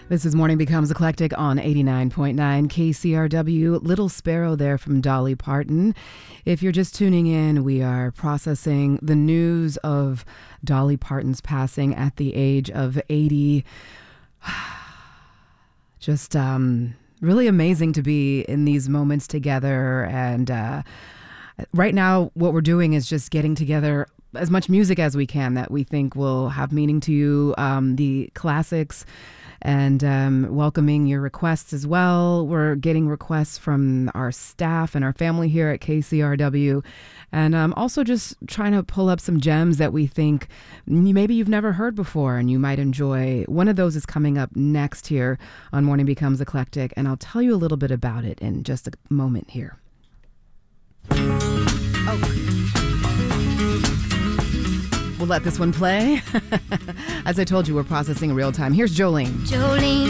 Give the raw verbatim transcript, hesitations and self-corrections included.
This is Morning Becomes Eclectic on eighty-nine point nine K C R W. Little Sparrow there from Dolly Parton. If you're just tuning in, we are processing the news of Dolly Parton's passing at the age of eighty. Just um, really amazing to be in these moments together. And uh, right now, what we're doing is just getting together as much music as we can that we think will have meaning to you. Um, the classics. And um, welcoming your requests as well. We're getting requests from our staff and our family here at K C R W. And um, also just trying to pull up some gems that we think maybe you've never heard before and you might enjoy. One of those is coming up next here on Morning Becomes Eclectic. And I'll tell you a little bit about it in just a moment here. Oh. We'll let this one play. As I told you, we're processing in real time. Here's Jolene. Jolene.